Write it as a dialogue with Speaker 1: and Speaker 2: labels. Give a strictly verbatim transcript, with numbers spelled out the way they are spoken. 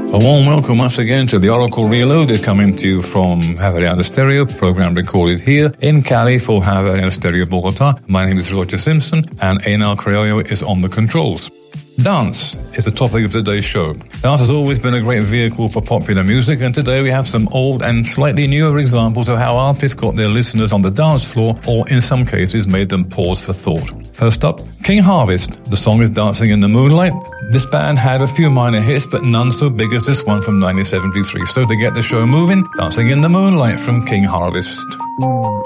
Speaker 1: A warm welcome once again to the Oracle Reloaded, coming to you from Havariana Stereo, program recorded here in Cali for Havariana Stereo Bogota. My name is Roger Simpson, and Enal Criollo is on the controls. Dance is the topic of today's show. Dance has always been a great vehicle for popular music, and today we have some old and slightly newer examples of how artists got their listeners on the dance floor, or in some cases made them pause for thought. First up, King Harvest. The song is Dancing in the Moonlight. This band had a few minor hits, but none so big as this one from nineteen seventy-three. So to get the show moving, Dancing in the Moonlight from King Harvest.